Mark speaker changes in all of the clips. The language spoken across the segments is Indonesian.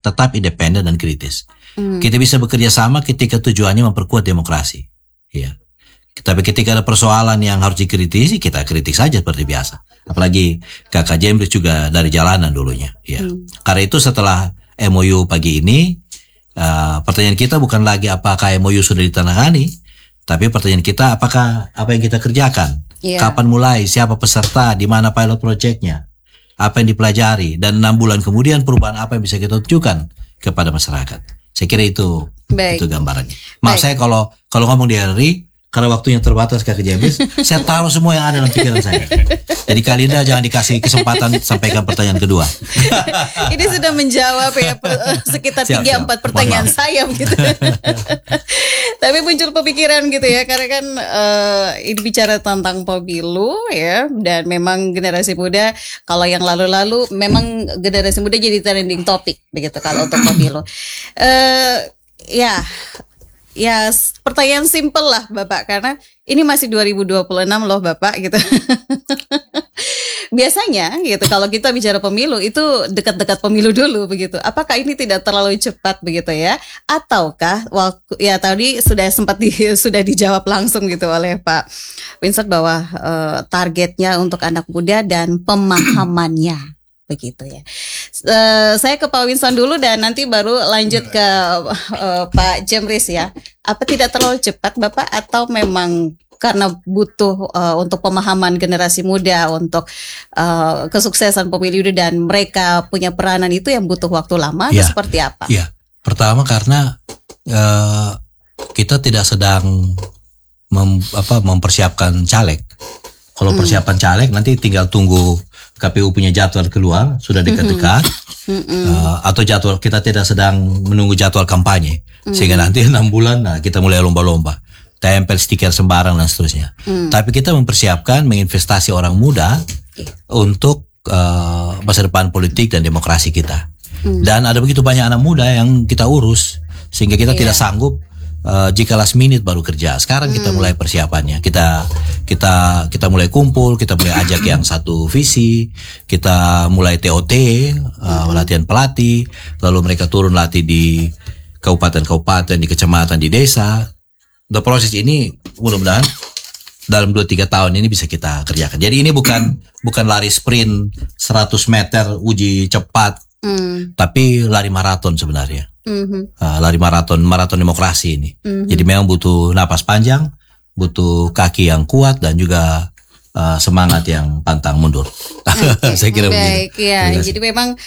Speaker 1: tetap independen dan kritis. Kita bisa bekerja sama ketika tujuannya memperkuat demokrasi. Ya. Tapi ketika ada persoalan yang harus dikritisi, kita kritik saja seperti biasa. Apalagi Kakak Jemris juga dari jalanan dulunya. Ya. Karena itu setelah MOU pagi ini, pertanyaan kita bukan lagi apakah MOU sudah ditandatangani, tapi pertanyaan kita apakah apa yang kita kerjakan, kapan mulai, siapa peserta, di mana pilot projectnya, apa yang dipelajari, dan 6 bulan kemudian perubahan apa yang bisa kita tunjukkan kepada masyarakat. Saya kira itu gambarannya. Saya kalau ngomong di hari, karena waktunya terbatas Kakak Jemris, saya taruh semua yang ada dalam pikiran saya. Jadi Kalinda jangan dikasih kesempatan sampaikan pertanyaan kedua.
Speaker 2: Ini sudah menjawab ya sekitar 3-4 pertanyaan saya gitu. Tapi muncul pemikiran gitu ya, karena kan ini bicara tentang pemilu ya, dan memang generasi muda, kalau yang lalu-lalu memang generasi muda jadi trending topik begitu kalau untuk pemilu. Ya, pertanyaan simpel lah Bapak, karena ini masih 2026 loh Bapak gitu. Biasanya gitu kalau kita bicara pemilu itu dekat-dekat pemilu dulu begitu. Apakah ini tidak terlalu cepat begitu ya? Ataukah ya tadi sudah sempat sudah dijawab langsung gitu oleh Pak Winston bahwa targetnya untuk anak muda dan pemahamannya begitu ya. Saya ke Pak Winston dulu dan nanti baru lanjut ke Pak Jemris ya. Apa tidak terlalu cepat Bapak, atau memang karena butuh untuk pemahaman generasi muda untuk kesuksesan pemilu dan mereka punya peranan itu yang butuh waktu lama atau seperti apa?
Speaker 1: Ya, pertama karena kita tidak sedang mempersiapkan caleg. Kalau persiapan caleg nanti tinggal tunggu KPU punya jadwal keluar, sudah dekat-dekat, atau jadwal, kita tidak sedang menunggu jadwal kampanye, sehingga nanti 6 bulan kita mulai lomba-lomba, tempel stiker sembarang dan seterusnya. Tapi kita mempersiapkan, menginvestasi orang muda untuk masa depan politik dan demokrasi kita. Dan ada begitu banyak anak muda yang kita urus, sehingga kita tidak sanggup jika last minute baru kerja. Sekarang kita mulai persiapannya. Kita mulai kumpul, kita mulai ajak yang satu visi, kita mulai TOT, latihan pelatih, lalu mereka turun latih di kabupaten-kabupaten, di kecamatan, di desa. The proses ini mudah-mudahan dalam 2-3 tahun ini bisa kita kerjakan. Jadi ini bukan lari sprint 100 meter uji cepat, tapi lari maraton sebenarnya. Lari maraton demokrasi ini. Jadi memang butuh napas panjang, butuh kaki yang kuat, dan juga semangat yang pantang mundur. Saya kira begitu.
Speaker 2: Ya. Jadi memang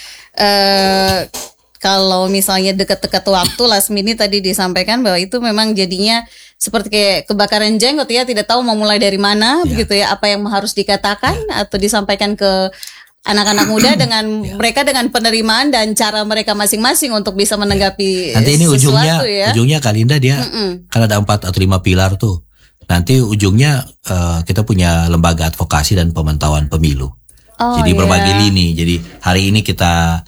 Speaker 2: kalau misalnya dekat-dekat waktu last minute tadi disampaikan bahwa itu memang jadinya seperti kayak kebakaran jenggot ya, tidak tahu mau mulai dari mana begitu ya, apa yang harus dikatakan atau disampaikan ke anak-anak muda dengan mereka dengan penerimaan dan cara mereka masing-masing untuk bisa menanggapi
Speaker 1: nanti ini
Speaker 2: sesuatu
Speaker 1: ujungnya Kalinda dia kan ada 4 atau 5 pilar tuh. Nanti ujungnya kita punya lembaga advokasi dan pemantauan pemilu. Jadi berbagai lini. Jadi hari ini kita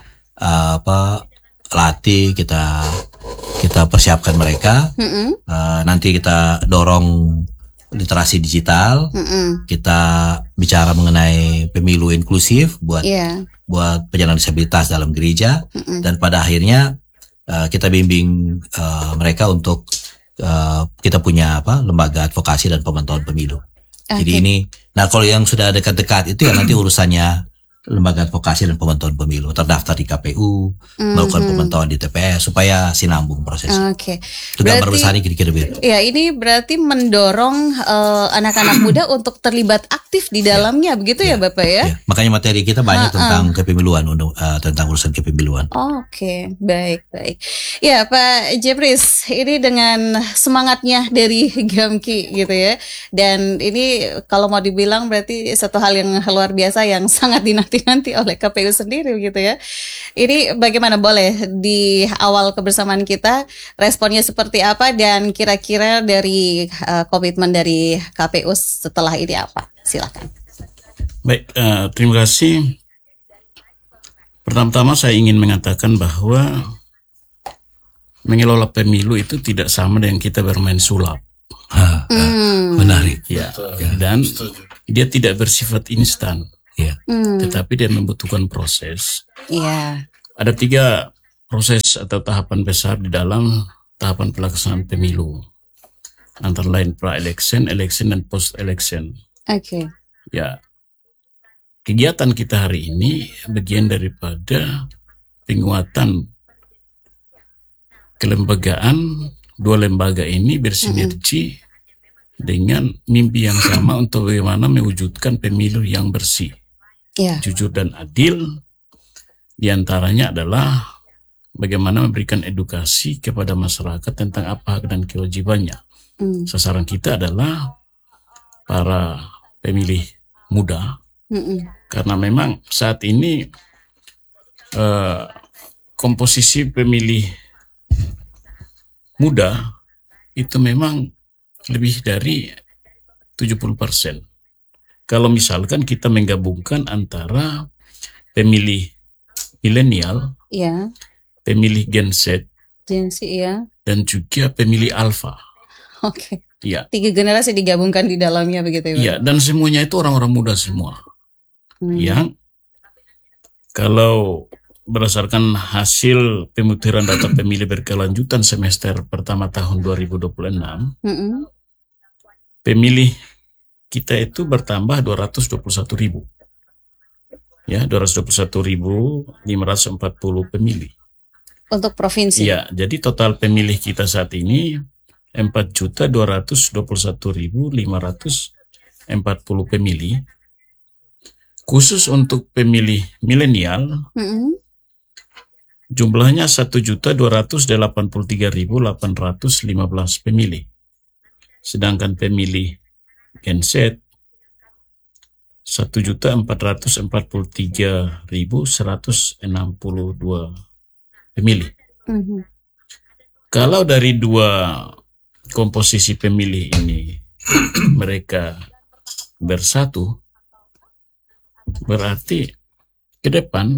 Speaker 1: latih, kita persiapkan mereka. Nanti kita dorong literasi digital, kita bicara mengenai pemilu inklusif buat penyandang disabilitas dalam gereja, dan pada akhirnya kita bimbing mereka untuk kita punya lembaga advokasi dan pemantauan pemilu. Jadi ini, kalau yang sudah dekat-dekat itu ya nanti urusannya lembaga advokasi dan pemantauan pemilu, terdaftar di KPU, melakukan pemantauan di TPS supaya sinambung prosesnya. Itu gambar besar kira-kira begitu.
Speaker 2: Ya, ini berarti mendorong anak-anak muda untuk terlibat aktif di dalamnya, begitu ya Bapak ya?
Speaker 1: Makanya materi kita banyak tentang kepemiluan, tentang urusan kepemiluan.
Speaker 2: Baik. Ya Pak Jemris, ini dengan semangatnya dari Gamki gitu ya, dan ini kalau mau dibilang berarti satu hal yang luar biasa yang sangat dinanti oleh KPU sendiri gitu ya. Ini bagaimana, boleh di awal kebersamaan kita responnya seperti apa, dan kira-kira dari komitmen dari KPU setelah ini apa? Silakan.
Speaker 3: Baik, terima kasih. Pertama-tama saya ingin mengatakan bahwa mengelola pemilu itu tidak sama dengan kita bermain sulap.
Speaker 1: Menarik.
Speaker 3: Dan dia tidak bersifat instan. Tetapi dia membutuhkan proses. Ada 3 proses atau tahapan besar di dalam tahapan pelaksanaan pemilu, antara lain pra-election, election, dan post-election.
Speaker 2: Oke.
Speaker 3: Ya, kegiatan kita hari ini bagian daripada penguatan kelembagaan dua lembaga ini bersinergi dengan mimpi yang sama untuk bagaimana mewujudkan pemilu yang bersih, jujur dan adil. Di antaranya adalah bagaimana memberikan edukasi kepada masyarakat tentang apa hak dan kewajibannya. Sasaran kita adalah para pemilih muda, karena memang saat ini komposisi pemilih muda itu memang lebih dari 70%. Kalau misalkan kita menggabungkan antara pemilih milenial, pemilih Gen Z, dan juga pemilih Alpha.
Speaker 2: Oke.
Speaker 3: Ya.
Speaker 2: 3 generasi digabungkan di dalamnya begitu ya?
Speaker 3: Iya, dan semuanya itu orang-orang muda semua. Yang kalau berdasarkan hasil pemutiran data pemilih berkelanjutan semester pertama tahun 2026, pemilih kita itu bertambah 221.000. Ya, 221.540 pemilih.
Speaker 2: Untuk provinsi?
Speaker 3: Ya, jadi total pemilih kita saat ini 4.221.540 pemilih. Khusus untuk pemilih milenial, jumlahnya 1.283.815 pemilih. Sedangkan pemilih Gen Z 1.443.162 pemilih. Kalau dari dua komposisi pemilih ini mereka bersatu, berarti ke depan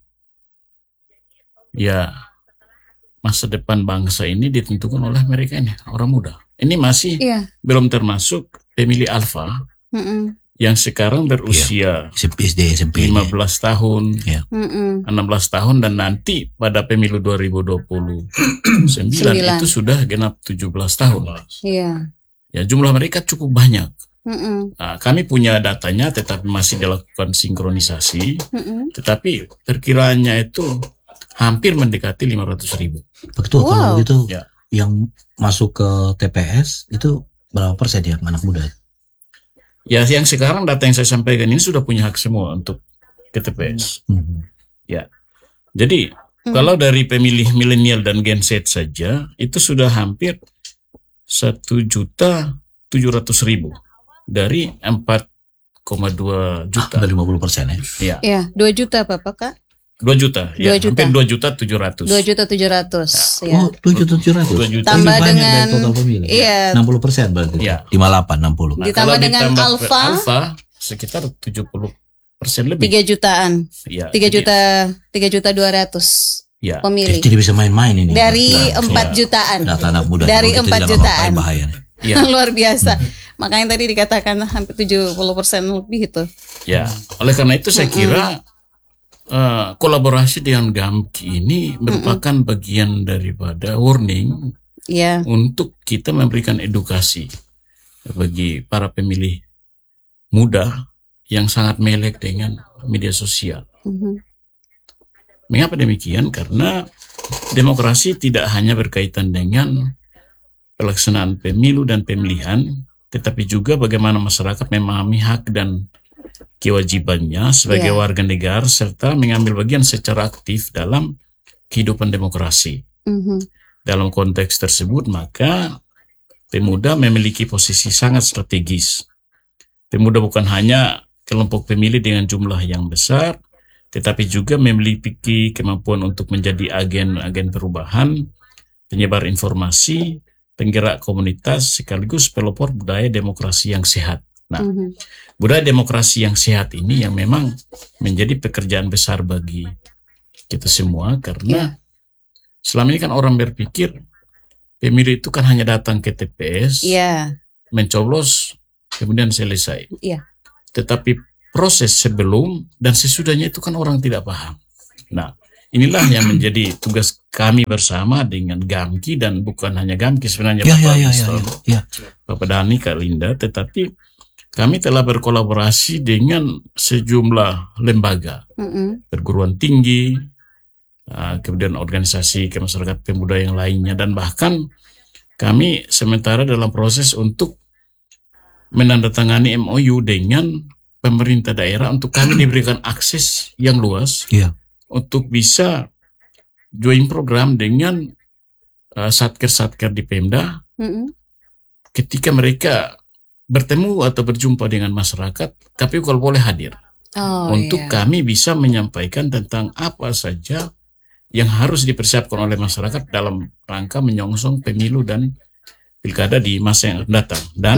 Speaker 3: ya masa depan bangsa ini ditentukan oleh mereka ini, orang muda. Ini masih belum termasuk pemilih Alpha yang sekarang berusia
Speaker 1: SD, SMP,
Speaker 3: 15 tahun, 16 tahun, dan nanti pada pemilu 2029 itu sudah genap 17 tahun. Ya, jumlah mereka cukup banyak. Nah, kami punya datanya, tetapi masih dilakukan sinkronisasi. Tetapi perkiraannya itu hampir mendekati 500.000.
Speaker 1: Betul, kalau begitu yang masuk ke TPS itu berapa persen ya anak muda?
Speaker 3: Ya, yang sekarang data yang saya sampaikan ini sudah punya hak semua untuk ke TPS. Ya, jadi kalau dari pemilih milenial dan Gen Z saja itu sudah hampir 1.700.000 dari 4,2 juta.
Speaker 1: Dari 50%
Speaker 3: ya.
Speaker 2: Ya, 2 juta Bapak, Kak?
Speaker 3: 2 juta, ya, hampir 2.700.000.
Speaker 2: 2.700.000. Ya.
Speaker 1: Oh, 2.700.000.
Speaker 2: Tambah dengan
Speaker 1: total pemilih. 60% berarti. 58, 60.
Speaker 2: Nah, ditambah dengan Alpha
Speaker 3: sekitar 70% lebih.
Speaker 2: 3 jutaan.
Speaker 3: Ya,
Speaker 2: 3.200.000 pemilih.
Speaker 1: Jadi bisa main-main ini.
Speaker 2: Dari 4 jutaan.
Speaker 1: Data anak muda.
Speaker 2: Dari 4 jutaan.
Speaker 1: Bahaya.
Speaker 2: Luar biasa. Makanya tadi dikatakan hampir 70% lebih itu.
Speaker 3: Ya, oleh karena itu saya kira kolaborasi dengan GAMKI ini merupakan bagian daripada warning untuk kita memberikan edukasi bagi para pemilih muda yang sangat melek dengan media sosial. Mengapa demikian? Karena demokrasi tidak hanya berkaitan dengan pelaksanaan pemilu dan pemilihan, tetapi juga bagaimana masyarakat memahami hak dan kewajibannya sebagai warga negara serta mengambil bagian secara aktif dalam kehidupan demokrasi. Dalam konteks tersebut, maka pemuda memiliki posisi sangat strategis. Pemuda bukan hanya kelompok pemilih dengan jumlah yang besar, tetapi juga memiliki kemampuan untuk menjadi agen-agen perubahan, penyebar informasi, penggerak komunitas, sekaligus pelopor budaya demokrasi yang sehat. Nah, budaya demokrasi yang sehat ini yang memang menjadi pekerjaan besar bagi kita semua, karena selama ini kan orang berpikir pemilih itu kan hanya datang ke TPS, mencoblos, kemudian selesai. Tetapi proses sebelum dan sesudahnya itu kan orang tidak paham. Nah, inilah yang menjadi tugas kami bersama dengan Gamki, dan bukan hanya Gamki sebenarnya, Bapak Dhani, Kak Linda, tetapi kami telah berkolaborasi dengan sejumlah lembaga, perguruan tinggi, kemudian organisasi masyarakat pemuda yang lainnya, dan bahkan kami sementara dalam proses untuk menandatangani MOU dengan pemerintah daerah untuk kami diberikan akses yang luas untuk bisa join program dengan satker-satker di Pemda ketika mereka bertemu atau berjumpa dengan masyarakat, KPU kalau boleh hadir untuk kami bisa menyampaikan tentang apa saja yang harus dipersiapkan oleh masyarakat dalam rangka menyongsong pemilu dan pilkada di masa yang akan datang. Dan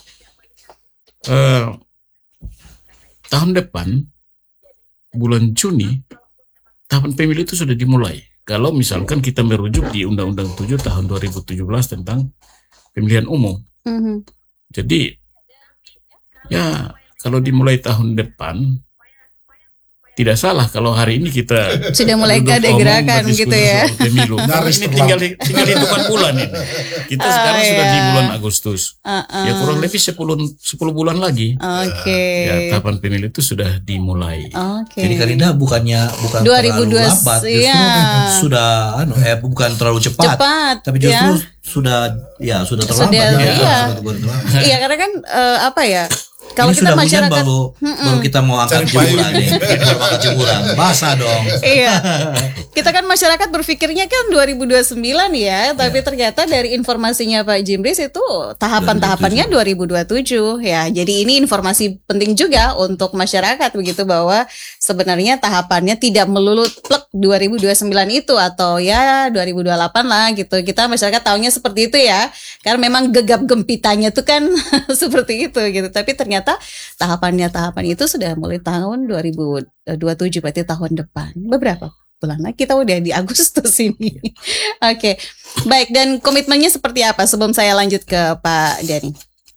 Speaker 3: tahun depan, bulan Juni, tahapan pemilu itu sudah dimulai. Kalau misalkan kita merujuk di Undang-Undang 7 tahun 2017 tentang pemilihan umum. Jadi, ya kalau dimulai tahun depan, tidak salah kalau hari ini kita
Speaker 2: sudah mulai ada gerakan gitu ya.
Speaker 3: Pemilu. Ini tinggal hitungan bulan ini. Kita sekarang sudah di bulan Agustus. Ya kurang lebih 10 bulan lagi. Ya tahapan pemilu itu sudah dimulai.
Speaker 1: Jadi Karinda bukan
Speaker 2: 2020,
Speaker 1: terlalu lambat, justru sudah bukan terlalu cepat. Tapi justru sudah terlambat.
Speaker 2: Iya, karena kan kalau
Speaker 1: ini
Speaker 2: kita
Speaker 1: sudah
Speaker 2: masyarakat
Speaker 1: baru kita mau angkat jemuran nih, basah dong.
Speaker 2: Iya. Kita kan masyarakat berpikirnya kan 2029 ya, tapi ternyata dari informasinya Pak Jimris itu tahapan-tahapannya 2027 ya. Jadi ini informasi penting juga untuk masyarakat begitu, bahwa sebenarnya tahapannya tidak melulu plek 2029 itu atau ya 2028 lah gitu. Kita masyarakat tahunya seperti itu ya. Karena memang gegap gempitanya tuh kan seperti itu gitu. Tapi ternyata tahapan itu sudah mulai tahun 2027, berarti tahun depan. Beberapa bulan lagi kita udah di Agustus ini. Oke. Baik, dan komitmennya seperti apa sebelum saya lanjut ke Pak Dhani?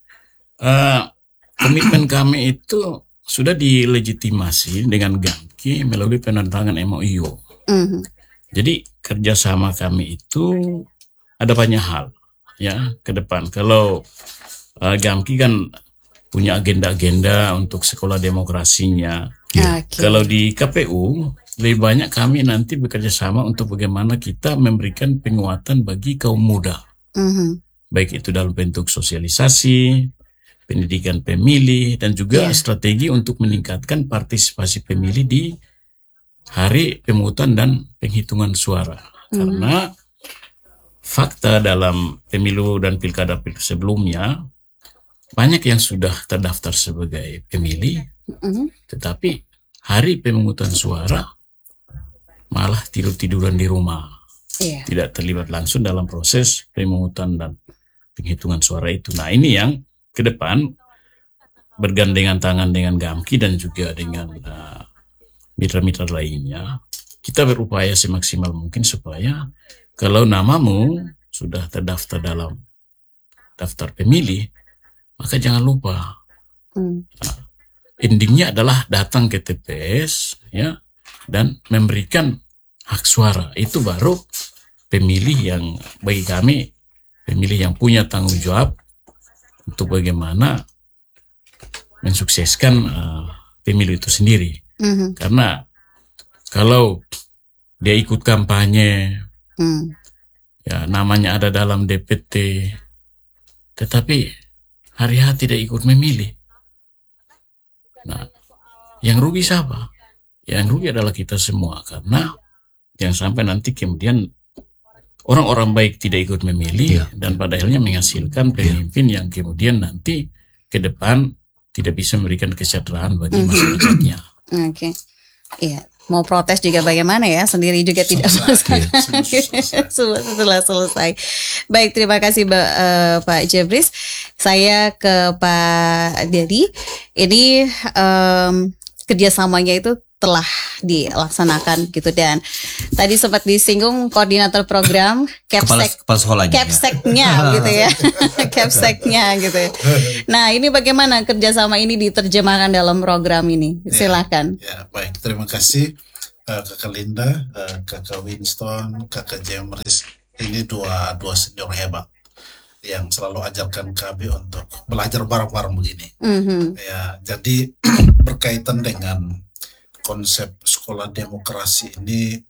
Speaker 3: Komitmen kami itu sudah dilegitimasi dengan Gamki melalui penandatangan MOU. Jadi kerjasama kami itu ada banyak hal ya ke depan. Kalau Gamki kan punya agenda-agenda untuk sekolah demokrasinya. Kalau di KPU lebih banyak kami nanti bekerja sama untuk bagaimana kita memberikan penguatan bagi kaum muda. Baik itu dalam bentuk sosialisasi, pendidikan pemilih, dan juga strategi untuk meningkatkan partisipasi pemilih di hari pemungutan dan penghitungan suara. Karena fakta dalam pemilu dan pilkada sebelumnya, banyak yang sudah terdaftar sebagai pemilih, tetapi hari pemungutan suara malah tidur-tiduran di rumah. Tidak terlibat langsung dalam proses pemungutan dan penghitungan suara itu. Nah, ini yang ke depan bergandengan tangan dengan Gamki dan juga dengan mitra-mitra lainnya, kita berupaya semaksimal mungkin supaya kalau namamu sudah terdaftar dalam daftar pemilih, maka jangan lupa endingnya adalah datang ke TPS ya, dan memberikan hak suara. Itu baru pemilih yang bagi kami pemilih yang punya tanggung jawab untuk bagaimana mensukseskan pemilu itu sendiri. Karena kalau dia ikut kampanye, ya namanya ada dalam DPT, tetapi hari H tidak ikut memilih. Nah, yang rugi siapa? Yang rugi adalah kita semua, karena jangan sampai nanti kemudian orang-orang baik tidak ikut memilih dan pada akhirnya menghasilkan pemimpin yang kemudian nanti ke depan tidak bisa memberikan kesejahteraan bagi masyarakatnya.
Speaker 2: Iya. Mau protes juga bagaimana ya, sendiri juga tidak selesai. Setelah selesai. Baik, terima kasih Pak Jimris. Saya ke Pak Dhani. Ini kerjasamanya itu telah dilaksanakan gitu, dan tadi sempat disinggung koordinator program Capseknya gitu ya. Capseknya gitu. Nah, ini bagaimana kerjasama ini diterjemahkan dalam program ini? Silakan.
Speaker 4: Ya, baik, terima kasih. Kakak Linda, Kakak Winston, Kakak Jemris, ini dua senior hebat yang selalu ajarkan kami untuk belajar bareng-bareng begini. Ya, jadi berkaitan dengan konsep sekolah demokrasi ini,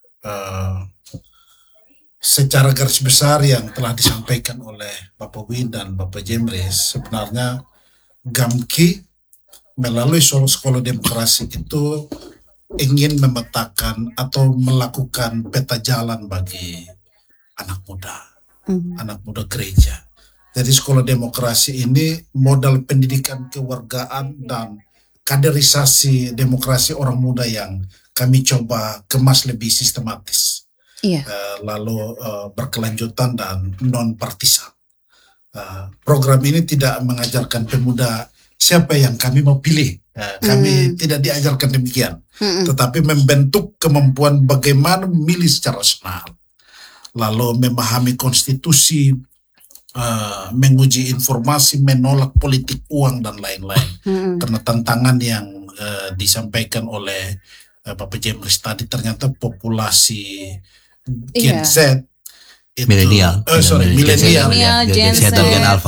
Speaker 4: secara garis besar yang telah disampaikan oleh Bapak Win dan Bapak Jemris, sebenarnya GAMKI melalui sekolah demokrasi itu ingin memetakan atau melakukan peta jalan bagi anak muda gereja. Jadi sekolah demokrasi ini modal pendidikan kewargaan dan kaderisasi demokrasi orang muda yang kami coba kemas lebih sistematis, lalu berkelanjutan dan non partisan. Program ini tidak mengajarkan pemuda siapa yang kami mau pilih. Kami tidak diajarkan demikian, tetapi membentuk kemampuan bagaimana memilih secara rasional, lalu memahami konstitusi, menguji informasi, menolak politik uang dan lain-lain. Karena tantangan yang disampaikan oleh Bapak Jemris tadi, ternyata populasi Gen Z,
Speaker 1: milenial,
Speaker 2: Gen Z
Speaker 1: dan Gen Alpha.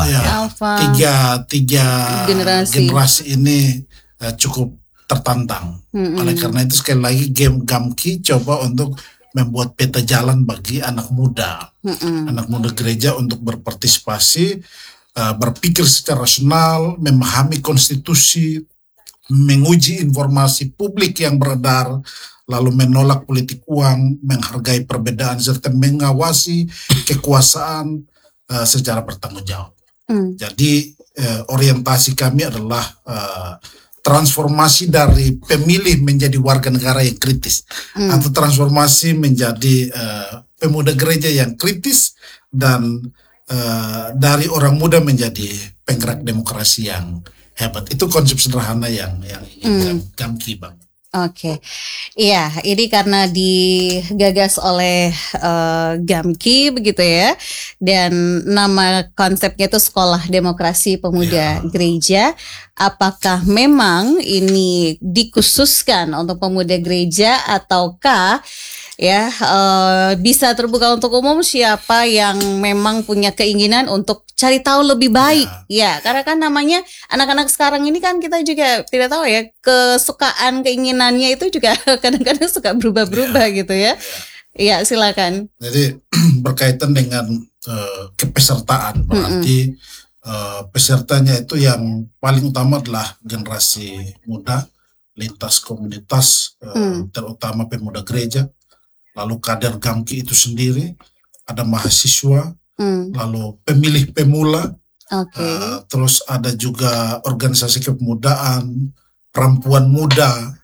Speaker 4: Tiga generasi ini cukup tertantang. Oleh karena itu sekali lagi GAMKI coba untuk membuat peta jalan bagi anak muda gereja untuk berpartisipasi, berpikir secara rasional, memahami konstitusi, menguji informasi publik yang beredar, lalu menolak politik uang, menghargai perbedaan serta mengawasi kekuasaan secara bertanggung jawab. Jadi orientasi kami adalah transformasi dari pemilih menjadi warga negara yang kritis, atau transformasi menjadi pemuda gereja yang kritis, dan dari orang muda menjadi penggerak demokrasi yang hebat. Itu konsep sederhana yang ingin GAMKI bangun.
Speaker 2: Oke, iya, ini karena digagas oleh GAMKI begitu ya, dan nama konsepnya itu Sekolah Demokrasi Pemuda Gereja. Apakah memang ini dikhususkan untuk pemuda gereja ataukah bisa terbuka untuk umum siapa yang memang punya keinginan untuk cari tahu lebih baik, karena kan namanya anak-anak sekarang ini kan kita juga tidak tahu ya, kesukaan keinginannya itu juga kadang-kadang suka berubah-berubah gitu ya. Iya, silakan.
Speaker 4: Jadi berkaitan dengan kepesertaan, berarti pesertanya itu yang paling utama adalah generasi muda, lintas komunitas, terutama pemuda gereja, lalu kader GAMKI itu sendiri, ada mahasiswa, lalu pemilih pemula, terus ada juga organisasi kepemudaan, perempuan muda,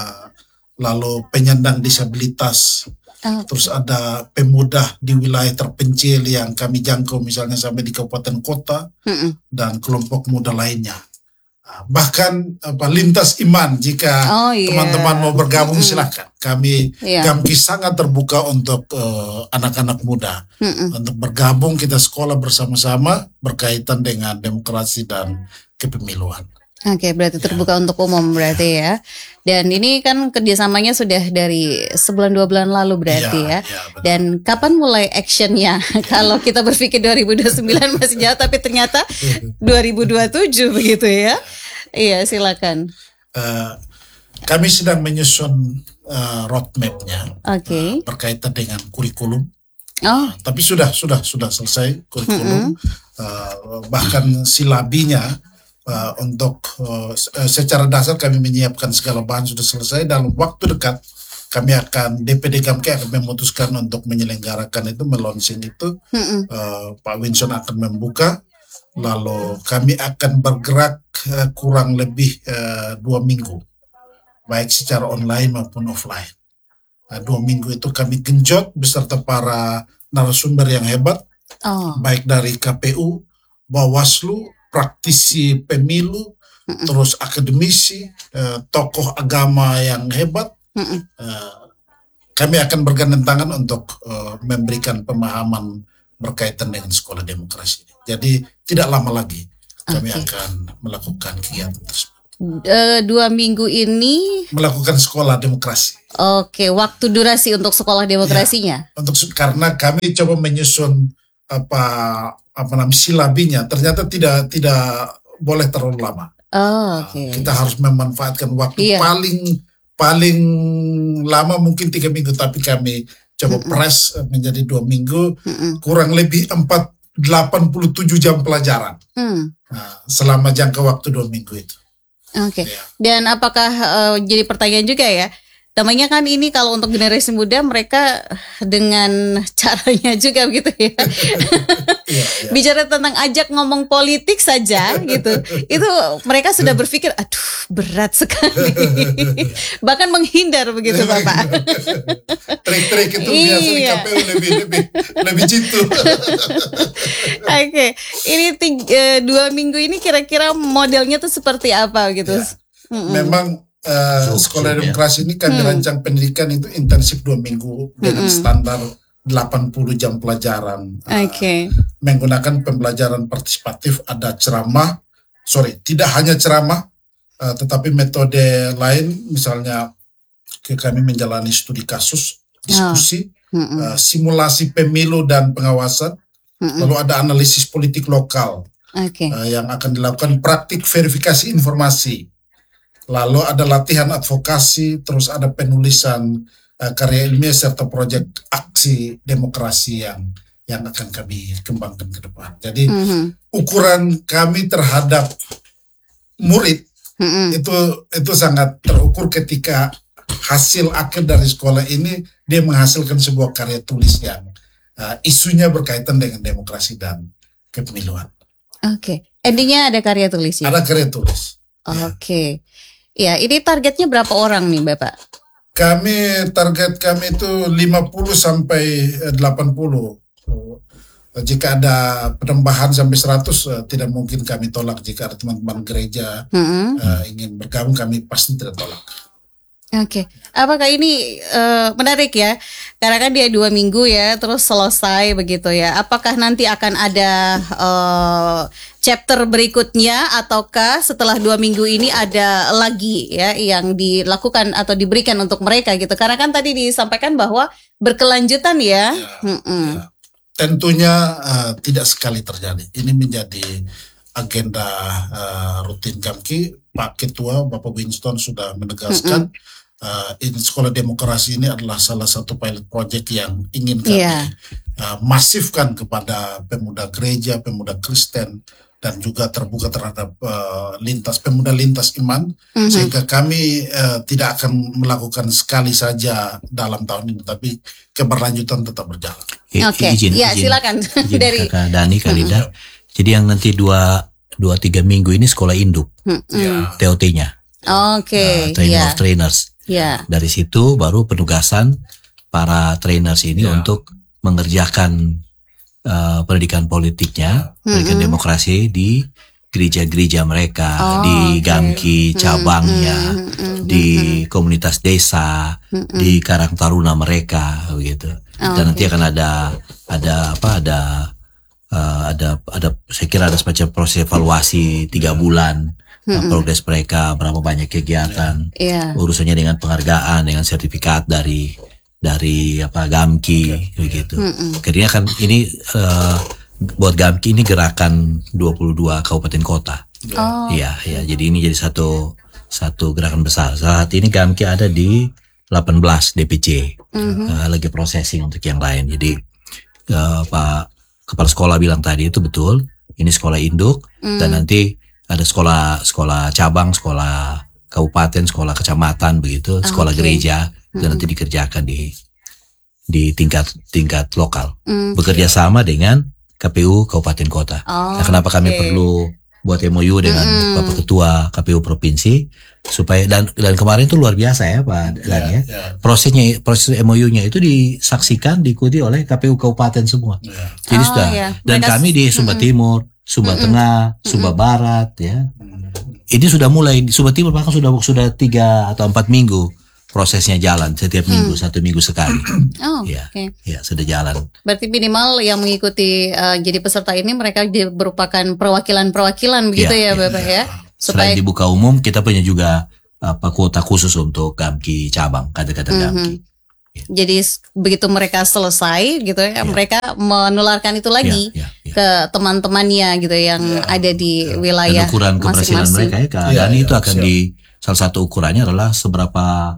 Speaker 4: lalu penyandang disabilitas, terus ada pemuda di wilayah terpencil yang kami jangkau misalnya sampai di kabupaten kota, dan kelompok muda lainnya. Bahkan lintas iman, jika teman-teman mau bergabung silahkan. Kami GAMKI sangat terbuka untuk anak-anak muda untuk bergabung, kita sekolah bersama-sama berkaitan dengan demokrasi dan kepemiluan.
Speaker 2: Oke, berarti terbuka untuk umum berarti ya. Dan ini kan kerjasamanya sudah dari sebulan 2 bulan lalu berarti ya. Dan kapan mulai actionnya? Kalau kita berpikir 2029 masih jauh, tapi ternyata 2027 begitu ya. Iya, silakan.
Speaker 4: Kami sedang menyusun roadmap-nya berkaitan dengan kurikulum. Tapi sudah selesai kurikulum, bahkan silabinya. Untuk secara dasar kami menyiapkan segala bahan sudah selesai. Dalam waktu dekat kami akan, DPD GAMKI akan memutuskan untuk menyelenggarakan itu, melonsing itu. Pak Winston akan membuka, lalu kami akan bergerak kurang lebih 2 minggu, baik secara online maupun offline. 2 minggu itu kami genjot beserta para narasumber yang hebat, baik dari KPU, Bawaslu, praktisi pemilu, terus akademisi, tokoh agama yang hebat. Kami akan bergandeng tangan untuk memberikan pemahaman berkaitan dengan sekolah demokrasi. Jadi tidak lama lagi kami akan melakukan kegiatan tersebut.
Speaker 2: 2 minggu ini
Speaker 4: melakukan sekolah demokrasi.
Speaker 2: Oke, waktu durasi untuk sekolah demokrasinya.
Speaker 4: Ya, karena kami coba menyusun apa namanya silabinya, ternyata tidak boleh terlalu lama.
Speaker 2: Oke.
Speaker 4: Kita harus memanfaatkan waktu paling lama mungkin 3 minggu, tapi kami coba press menjadi 2 minggu, kurang lebih 87 jam pelajaran selama jangka waktu 2 minggu itu.
Speaker 2: Oke. Dan apakah jadi pertanyaan juga ya? Namanya kan ini kalau untuk generasi muda mereka dengan caranya juga gitu ya. Bicara tentang ajak ngomong politik saja gitu. Itu mereka sudah berpikir aduh berat sekali. Bahkan menghindar begitu Bapak.
Speaker 4: Trik-trik itu biasa di KPU lebih jitu.
Speaker 2: Oke. Ini 2 minggu ini kira-kira modelnya tuh seperti apa gitu.
Speaker 4: Memang sekolah demokrasi ini kami rancang pendidikan itu intensif 2 minggu dengan standar 80 jam pelajaran. Menggunakan pembelajaran partisipatif, ada tidak hanya ceramah, tetapi metode lain, misalnya kami menjalani studi kasus, diskusi, simulasi pemilu dan pengawasan, lalu ada analisis politik lokal yang akan dilakukan, praktik verifikasi informasi. Lalu ada latihan advokasi, terus ada penulisan karya ilmiah serta proyek aksi demokrasi yang akan kami kembangkan ke depan. Jadi ukuran kami terhadap murid itu sangat terukur ketika hasil akhir dari sekolah ini dia menghasilkan sebuah karya tulis yang isunya berkaitan dengan demokrasi dan kepemiluan.
Speaker 2: Endingnya ada karya tulis ya?
Speaker 4: Ada karya tulis.
Speaker 2: Ya, ini targetnya berapa orang nih Bapak?
Speaker 4: Target kami itu 50 sampai 80. Jika ada penambahan sampai 100, tidak mungkin kami tolak. Jika ada teman-teman gereja ingin bergabung, kami pasti tidak tolak.
Speaker 2: Apakah ini menarik ya? Karena kan dia 2 minggu ya, terus selesai begitu ya. Apakah nanti akan ada chapter berikutnya, ataukah setelah 2 minggu ini ada lagi ya yang dilakukan atau diberikan untuk mereka gitu? Karena kan tadi disampaikan bahwa berkelanjutan ya.
Speaker 4: Tentunya tidak sekali terjadi. Ini menjadi agenda rutin kami. Pak Ketua Bapak Winston sudah menegaskan. Sekolah demokrasi ini adalah salah satu pilot project yang ingin kami masifkan kepada pemuda gereja, pemuda Kristen, dan juga terbuka terhadap pemuda lintas iman, sehingga kami tidak akan melakukan sekali saja dalam tahun ini, tapi keberlanjutan tetap berjalan.
Speaker 1: Izin,
Speaker 2: silakan
Speaker 1: dari Kakak Dani, Kak Linda. Jadi yang nanti 2-3 minggu ini sekolah induk, TOT-nya, Training of Trainers. Dari situ baru penugasan para trainers ini untuk mengerjakan pendidikan politiknya, pendidikan demokrasi di gereja-gereja mereka, di Gamki cabangnya, di komunitas desa, di Karang Taruna mereka, begitu. Dan nanti akan ada saya kira ada semacam proses evaluasi 3 bulan. Progres mereka, berapa banyak kegiatan, urusannya dengan penghargaan, dengan sertifikat dari Gamki, begitu. Karena kan ini buat Gamki ini gerakan 22 kabupaten kota. Jadi ini jadi satu gerakan besar. Saat ini Gamki ada di 18 DPC, lagi processing untuk yang lain. Jadi Pak Kepala Sekolah bilang tadi itu betul. Ini sekolah induk dan nanti ada sekolah cabang, sekolah kabupaten, sekolah kecamatan begitu, sekolah gereja, dan nanti dikerjakan di tingkat lokal. Bekerja sama dengan KPU kabupaten kota. Nah, kenapa kami perlu buat MOU dengan Bapak Ketua KPU provinsi supaya dan kemarin itu luar biasa ya Pak Dan ya. Proses MOU-nya itu disaksikan, diikuti oleh KPU kabupaten semua. Jadi dan kami di Sumba Timur, Sumba Tengah, Sumba Barat ya. Ini sudah mulai di Sumba Timur bahkan sudah 3 atau 4 minggu prosesnya jalan setiap minggu, 1 minggu sekali. Sudah jalan.
Speaker 2: Berarti minimal yang mengikuti jadi peserta ini mereka merupakan perwakilan begitu ya Bapak ya.
Speaker 1: Selain dibuka umum, kita punya juga kuota khusus untuk Gamki cabang, kader-kader Gamki.
Speaker 2: Jadi begitu mereka selesai gitu ya, mereka menularkan itu lagi ke teman-temannya gitu yang ada di wilayah.
Speaker 1: Dan ukuran keberhasilan mereka dan itu akan salah satu ukurannya adalah seberapa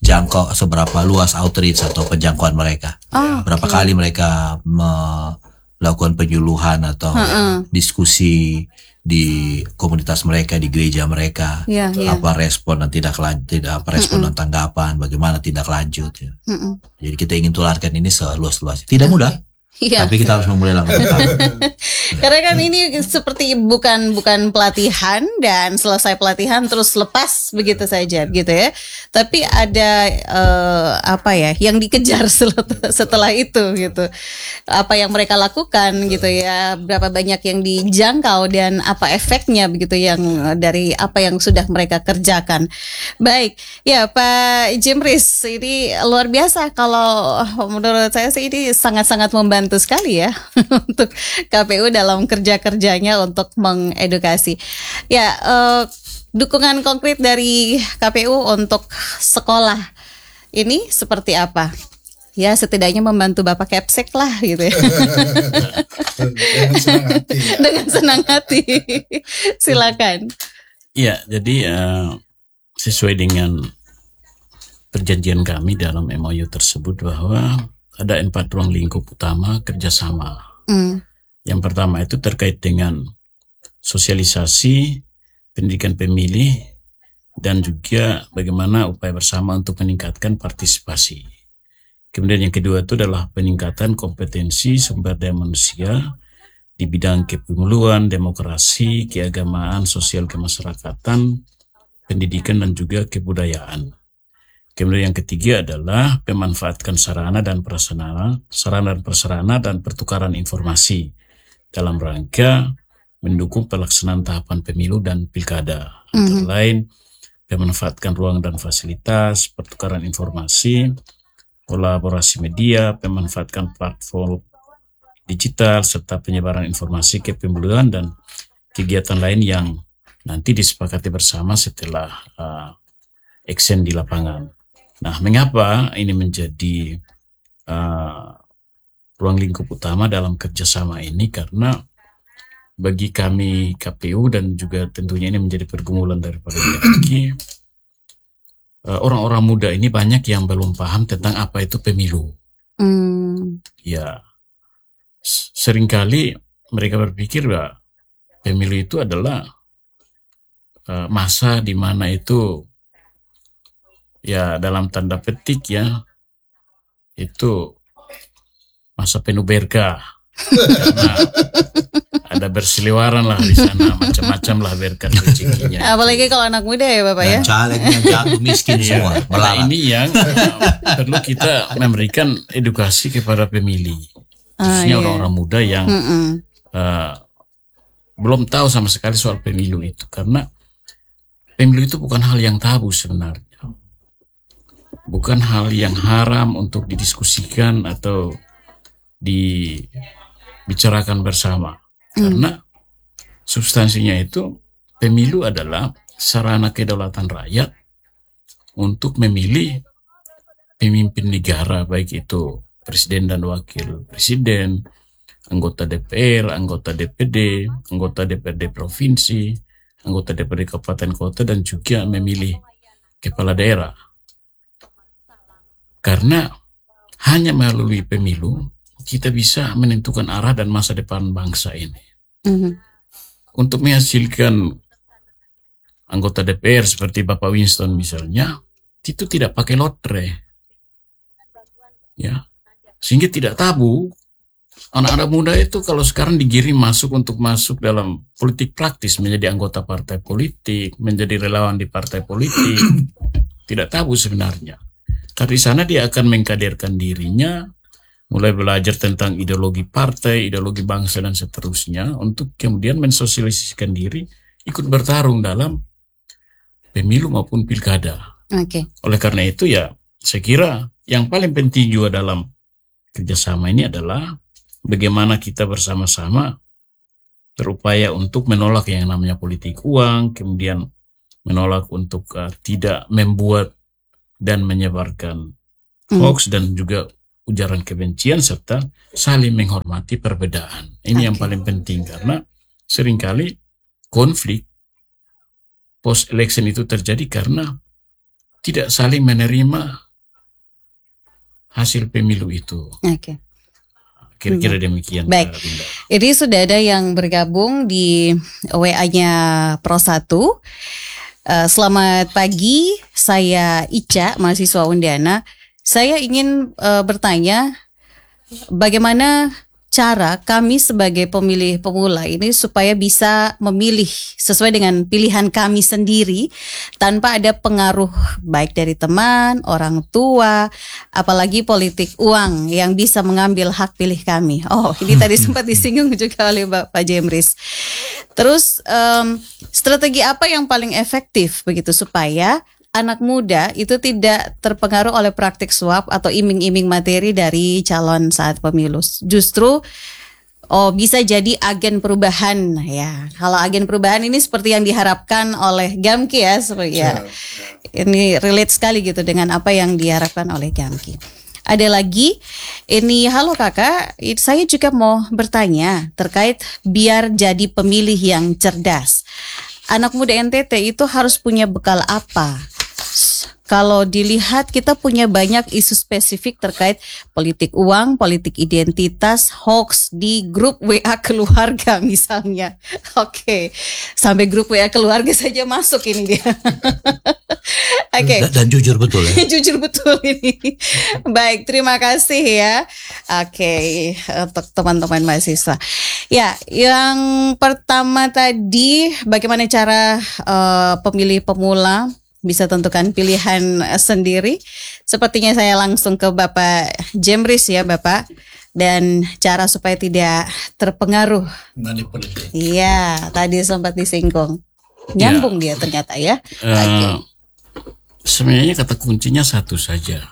Speaker 1: luas outreach atau penjangkauan mereka. Berapa kali mereka melakukan penyuluhan atau diskusi di komunitas mereka, di gereja mereka, apa respon dan respon dan tanggapan, bagaimana tindak lanjut. Jadi kita ingin tularkan ini seluas-luasnya. Tidak mudah. Tapi kita harus memulai langkah pertama.
Speaker 2: Karena kan ini seperti bukan pelatihan dan selesai pelatihan terus lepas begitu saja gitu ya. Tapi ada yang dikejar setelah itu gitu. Apa yang mereka lakukan gitu ya, berapa banyak yang dijangkau dan apa efeknya begitu yang dari apa yang sudah mereka kerjakan. Baik, ya Pak Jemris, ini luar biasa kalau menurut saya sih ini sangat-sangat membantu sekali ya untuk KPU dalam kerja-kerjanya untuk mengedukasi. Ya, dukungan konkret dari KPU untuk sekolah ini seperti apa? Ya, setidaknya membantu Bapak Kepsek lah gitu ya.
Speaker 4: Dengan senang hati. Ya.
Speaker 2: Dengan senang hati. Silakan.
Speaker 3: Ya, jadi sesuai dengan perjanjian kami dalam MOU tersebut bahwa ada 4 ruang lingkup utama kerjasama. Yang pertama itu terkait dengan sosialisasi, pendidikan pemilih, dan juga bagaimana upaya bersama untuk meningkatkan partisipasi. Kemudian yang kedua itu adalah peningkatan kompetensi sumber daya manusia di bidang kepemiluan, demokrasi, keagamaan, sosial kemasyarakatan, pendidikan, dan juga kebudayaan. Kemudian yang ketiga adalah pemanfaatkan sarana dan prasarana dan pertukaran informasi dalam rangka mendukung pelaksanaan tahapan pemilu dan pilkada. Antara lain pemanfaatkan ruang dan fasilitas, pertukaran informasi, kolaborasi media, pemanfaatkan platform digital, serta penyebaran informasi kepemiluan dan kegiatan lain yang nanti disepakati bersama setelah action di lapangan. Nah, mengapa ini menjadi ruang lingkup utama dalam kerjasama ini? Karena bagi kami KPU dan juga tentunya ini menjadi pergumulan daripada Gamki, orang-orang muda ini banyak yang belum paham tentang apa itu pemilu. Ya, seringkali mereka berpikir bahwa pemilu itu adalah masa di mana itu ya dalam tanda petik ya itu masa penuh berkah karena ada berseliweran lah di sana, macam-macam lah berkat rezekinya.
Speaker 2: Apalagi kalau anak muda ya Bapak ya.
Speaker 1: Calegnya jatuh miskin semua.
Speaker 3: Nah, ini yang perlu kita memberikan edukasi kepada pemilih, khususnya orang-orang muda yang belum tahu sama sekali soal pemilu itu, karena pemilu itu bukan hal yang tabu sebenarnya. Bukan hal yang haram untuk didiskusikan atau dibicarakan bersama. Karena substansinya itu pemilu adalah sarana kedaulatan rakyat untuk memilih pemimpin negara, baik itu presiden dan wakil presiden, anggota DPR, anggota DPD, anggota DPRD provinsi, anggota DPRD kabupaten kota, dan juga memilih kepala daerah. Karena hanya melalui pemilu kita bisa menentukan arah dan masa depan bangsa ini. Untuk menghasilkan anggota DPR seperti Bapak Winston misalnya, itu tidak pakai lotre, ya, sehingga tidak tabu. Anak-anak muda itu kalau sekarang digiring masuk dalam politik praktis, menjadi anggota partai politik, menjadi relawan di partai politik, tidak tabu sebenarnya. Dari sana dia akan mengkaderkan dirinya, mulai belajar tentang ideologi partai, ideologi bangsa, dan seterusnya, untuk kemudian mensosialisasikan diri, ikut bertarung dalam pemilu maupun pilkada. Oleh karena itu ya, saya kira yang paling penting juga dalam kerjasama ini adalah bagaimana kita bersama-sama berupaya untuk menolak yang namanya politik uang, kemudian menolak untuk tidak membuat dan menyebarkan hoax dan juga ujaran kebencian, serta saling menghormati perbedaan. Ini yang paling penting, karena seringkali konflik post election itu terjadi karena tidak saling menerima hasil pemilu itu. Kira-kira demikian.
Speaker 2: Baik, ini sudah ada yang bergabung di WA-nya Pro 1. Selamat pagi, saya Ica, mahasiswa Undana. Saya ingin bertanya, bagaimana cara kami sebagai pemilih pemula ini supaya bisa memilih sesuai dengan pilihan kami sendiri tanpa ada pengaruh baik dari teman, orang tua, apalagi politik uang yang bisa mengambil hak pilih kami. Oh, ini tadi sempat disinggung juga oleh Pak Jemris. Terus strategi apa yang paling efektif begitu supaya anak muda itu tidak terpengaruh oleh praktik suap atau iming-iming materi dari calon saat pemilu. Justru bisa jadi agen perubahan ya. Kalau agen perubahan ini seperti yang diharapkan oleh Gamki ya, ini relate sekali gitu dengan apa yang diharapkan oleh Gamki. Ada lagi, ini halo kakak, saya juga mau bertanya terkait biar jadi pemilih yang cerdas. Anak muda NTT itu harus punya bekal apa? Kalau dilihat kita punya banyak isu spesifik terkait politik uang, politik identitas, hoax di grup WA keluarga misalnya. Oke, sampai grup WA keluarga saja masuk ini dia. Oke.
Speaker 1: Dan jujur betul ya.
Speaker 2: Jujur betul ini. Baik, terima kasih ya. Oke, untuk teman-teman mahasiswa. Ya, yang pertama tadi bagaimana cara pemilih pemula bisa tentukan pilihan sendiri. Sepertinya saya langsung ke Bapak Jemris ya Bapak. Dan cara supaya tidak terpengaruh. Iya, tadi sempat disinggung. Nyambung dia ternyata ya.
Speaker 3: Sebenarnya kata kuncinya satu saja.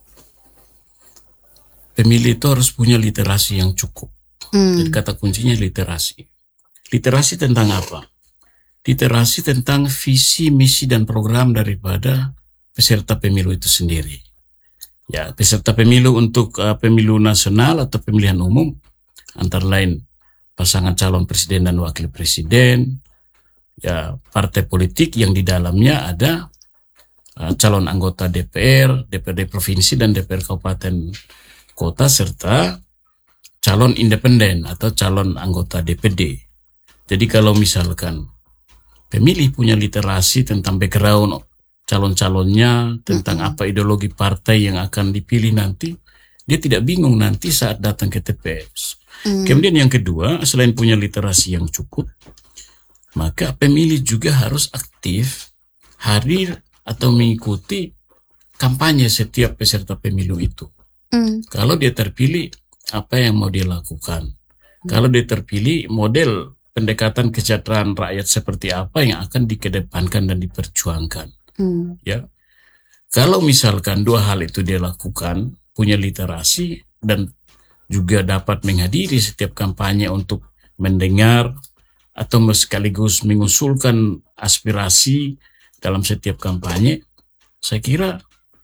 Speaker 3: Pemilih itu harus punya literasi yang cukup. Jadi kata kuncinya literasi. Literasi tentang apa? Literasi tentang visi, misi, dan program daripada peserta pemilu itu sendiri. Ya, peserta pemilu untuk pemilu nasional atau pemilihan umum, antara lain pasangan calon presiden dan wakil presiden, ya partai politik yang di dalamnya ada calon anggota DPR, DPRD provinsi, dan DPR kabupaten kota, serta calon independen atau calon anggota DPD. Jadi kalau misalkan pemilih punya literasi tentang background calon-calonnya, tentang apa ideologi partai yang akan dipilih nanti, dia tidak bingung nanti saat datang ke TPS. Kemudian yang kedua, selain punya literasi yang cukup, maka pemilih juga harus aktif hadir atau mengikuti kampanye setiap peserta pemilu itu. Kalau dia terpilih, apa yang mau dia lakukan? Kalau dia terpilih, model pendekatan kesejahteraan rakyat seperti apa yang akan dikedepankan dan diperjuangkan. Ya, kalau misalkan dua hal itu dia lakukan, punya literasi dan juga dapat menghadiri setiap kampanye untuk mendengar atau sekaligus mengusulkan aspirasi dalam setiap kampanye, saya kira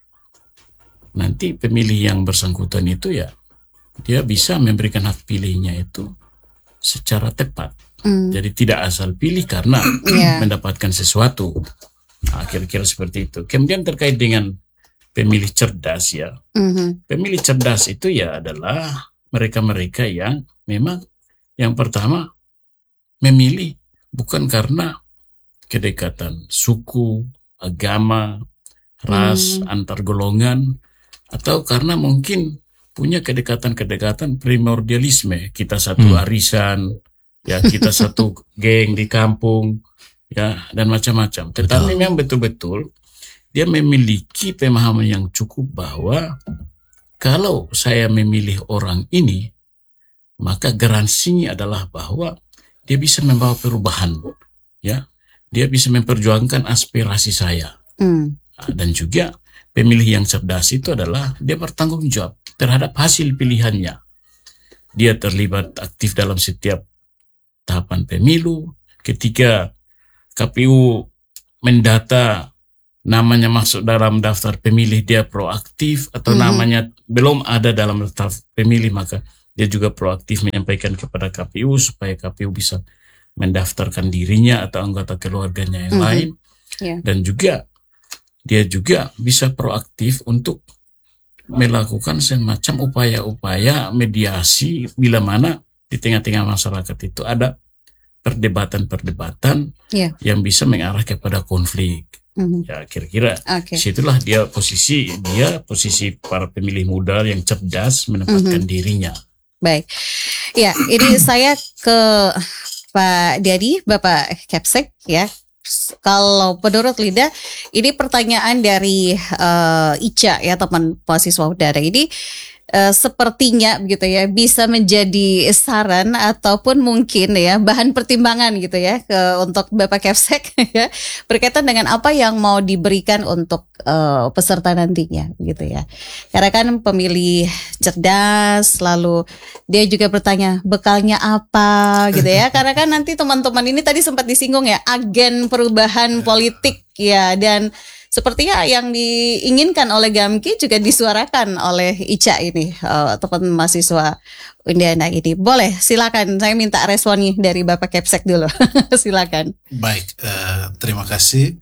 Speaker 3: nanti pemilih yang bersangkutan itu ya dia bisa memberikan hak pilihnya itu secara tepat. Jadi tidak asal pilih karena mendapatkan sesuatu. Nah, kira-kira seperti itu. Kemudian terkait dengan pemilih cerdas ya. Pemilih cerdas itu ya adalah mereka-mereka yang memang yang pertama memilih bukan karena kedekatan suku, agama, ras, antar golongan, atau karena mungkin punya kedekatan-kedekatan primordialisme. Kita satu arisan, ya kita satu geng di kampung, ya dan macam-macam. Tetapi memang betul-betul dia memiliki pemahaman yang cukup bahwa kalau saya memilih orang ini, maka garansinya adalah bahwa dia bisa membawa perubahan, ya dia bisa memperjuangkan aspirasi saya. Dan juga pemilih yang cerdas itu adalah dia bertanggung jawab terhadap hasil pilihannya. Dia terlibat aktif dalam setiap tahapan pemilu. Ketika KPU mendata namanya masuk dalam daftar pemilih dia proaktif, atau namanya belum ada dalam daftar pemilih, maka dia juga proaktif menyampaikan kepada KPU supaya KPU bisa mendaftarkan dirinya atau anggota keluarganya yang lain. Dan juga dia juga bisa proaktif untuk melakukan semacam upaya-upaya mediasi bila mana di tengah-tengah masyarakat itu ada perdebatan-perdebatan yang bisa mengarah kepada konflik. Ya kira-kira situlah posisi para pemilih muda yang cerdas menempatkan dirinya.
Speaker 2: Baik, ya ini saya ke Pak Diyadi, Bapak Kepsek ya. Kalau menurut Linda, ini pertanyaan dari Ica ya, teman mahasiswa udara ini sepertinya begitu ya bisa menjadi saran ataupun mungkin ya bahan pertimbangan gitu ya untuk Bapak Kepsek ya, berkaitan dengan apa yang mau diberikan untuk peserta nantinya gitu ya. Karena kan pemilih cerdas, lalu dia juga bertanya bekalnya apa gitu ya. Karena kan nanti teman-teman ini tadi sempat disinggung ya, agen perubahan politik ya, dan sepertinya yang diinginkan oleh Gamki juga disuarakan oleh Ica ini, teman mahasiswa Undiana ini. Boleh, silakan. Saya minta respon nih dari Bapak Kepsek dulu. Silakan.
Speaker 4: Baik, terima kasih.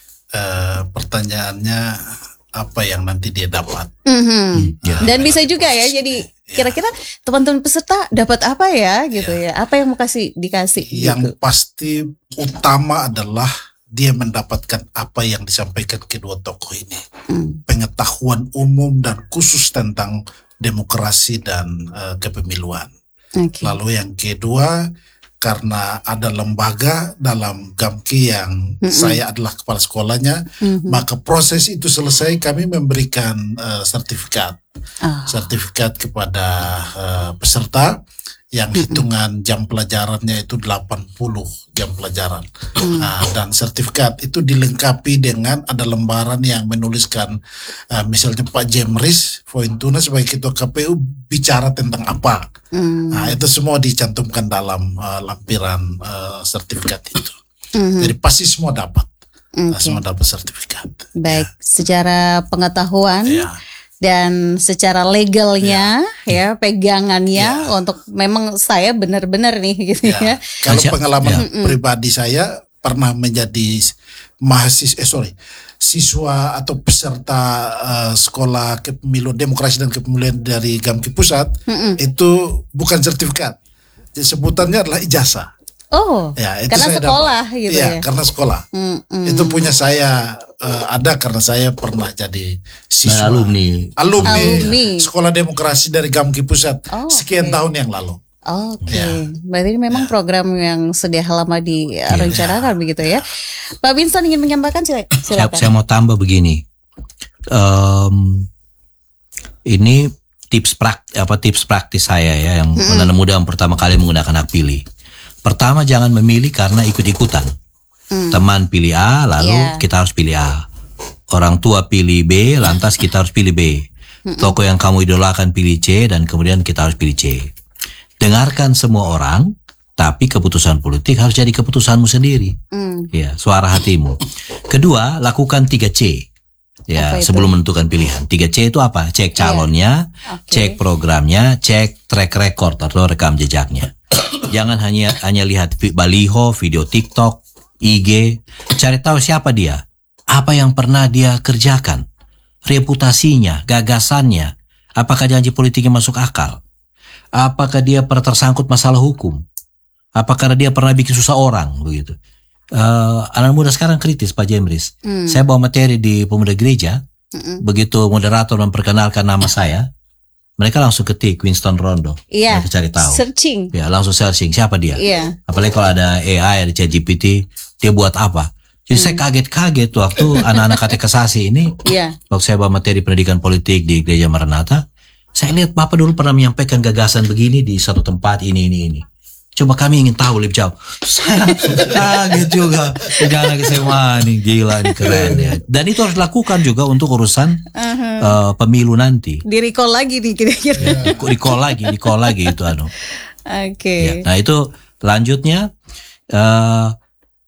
Speaker 4: Pertanyaannya apa yang nanti dia dapat?
Speaker 2: Dan bisa juga ya, jadi kira-kira teman-teman peserta dapat apa ya gitu ya? Apa yang mau dikasih?
Speaker 4: Yang pasti utama adalah dia mendapatkan apa yang disampaikan kedua tokoh ini, pengetahuan umum dan khusus tentang demokrasi dan kepemiluan. Lalu yang kedua, karena ada lembaga dalam Gamki yang saya adalah kepala sekolahnya, maka proses itu selesai kami memberikan sertifikat kepada peserta yang hitungan jam pelajarannya itu 80 jam pelajaran. Dan sertifikat itu dilengkapi dengan ada lembaran yang menuliskan misalnya Pak Jemris Fointuna sebagai ketua KPU bicara tentang apa. Itu semua dicantumkan dalam lampiran sertifikat itu. Jadi pasti semua dapat. Semua dapat sertifikat.
Speaker 2: Baik, secara pengetahuan dan secara legalnya ya pegangannya untuk memang saya benar-benar nih gitu ya.
Speaker 4: Kalau pengalaman pribadi saya pernah menjadi siswa atau peserta sekolah kepemiluan demokrasi dan kepemiluan dari Gamki Pusat, itu bukan sertifikat. Jadi sebutannya adalah ijazah.
Speaker 2: Oh,
Speaker 4: ya, itu
Speaker 2: karena
Speaker 4: saya
Speaker 2: sekolah
Speaker 4: dapat.
Speaker 2: gitu ya.
Speaker 4: Karena sekolah. Itu punya saya ada karena saya pernah jadi siswa alumni sekolah demokrasi dari Gamki Pusat sekian tahun yang lalu.
Speaker 2: Berarti ini memang program yang sudah lama direncanakan begitu ya. Pak Winston ingin menyampaikan, silakan.
Speaker 1: Saya mau tambah begini. Ini tips praktis saya ya, yang anak muda yang pertama kali menggunakan hak pilih. Pertama, jangan memilih karena ikut-ikutan. Teman pilih A, lalu kita harus pilih A. Orang tua pilih B, lantas kita harus pilih B. Tokoh yang kamu idolakan pilih C, dan kemudian kita harus pilih C. Dengarkan semua orang, tapi keputusan politik harus jadi keputusanmu sendiri. Ya, suara hatimu. Kedua, lakukan 3C. Ya, sebelum menentukan pilihan. 3C itu apa? Cek calonnya, cek programnya, cek track record atau rekam jejaknya. Jangan hanya lihat baliho, video TikTok, IG, cari tahu siapa dia, apa yang pernah dia kerjakan, reputasinya, gagasannya, apakah janji politiknya masuk akal, apakah dia pernah tersangkut masalah hukum, apakah dia pernah bikin susah orang, begitu. Anak muda sekarang kritis, Pak Jemris. Saya bawa materi di pemuda gereja, begitu moderator memperkenalkan nama saya, mereka langsung ketik Winston Rondo. Mereka cari tahu.
Speaker 2: Searching.
Speaker 1: Ya, langsung searching siapa dia. Apalagi kalau ada AI, ada ChatGPT, dia buat apa. Jadi saya kaget-kaget waktu anak-anak katekisasi ini. Waktu saya bawa materi pendidikan politik di Gereja Maranatha, saya lihat Bapak dulu pernah menyampaikan gagasan begini di satu tempat ini. Coba kami ingin tahu lebih jauh. Saya kaget juga. Anak SMA nih, gila nih, keren ya. Dan itu harus dilakukan juga untuk urusan pemilu nanti.
Speaker 2: Di-recall lagi nih kira-kira.
Speaker 1: Recall lagi itu
Speaker 2: Oke.
Speaker 1: Ya, nah itu lanjutnya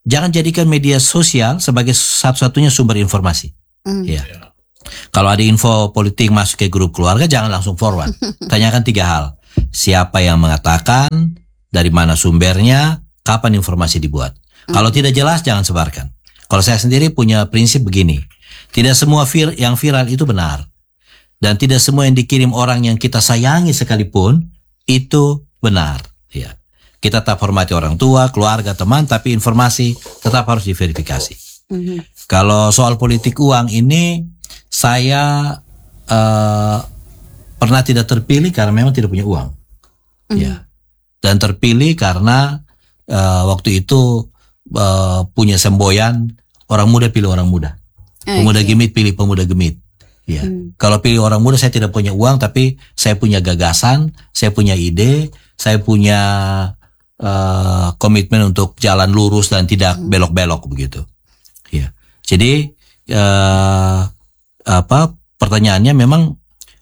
Speaker 1: jangan jadikan media sosial sebagai satu-satunya sumber informasi. Ya. Kalau ada info politik masuk ke grup keluarga, jangan langsung forward. Tanyakan 3 hal. Siapa yang mengatakan, dari mana sumbernya, kapan informasi dibuat. Kalau tidak jelas, jangan sebarkan. Kalau saya sendiri punya prinsip begini. Tidak semua yang viral itu benar. Dan tidak semua yang dikirim orang yang kita sayangi sekalipun, itu benar. Ya. Kita tetap hormati orang tua, keluarga, teman, tapi informasi tetap harus diverifikasi. Kalau soal politik uang ini, saya pernah tidak terpilih karena memang tidak punya uang. Ya. Dan terpilih karena waktu itu punya semboyan orang muda pilih orang muda, pemuda gemit pilih pemuda gemit. Ya. Kalau pilih orang muda, saya tidak punya uang, tapi saya punya gagasan, saya punya ide, saya punya komitmen untuk jalan lurus dan tidak belok-belok begitu. Ya. Jadi pertanyaannya memang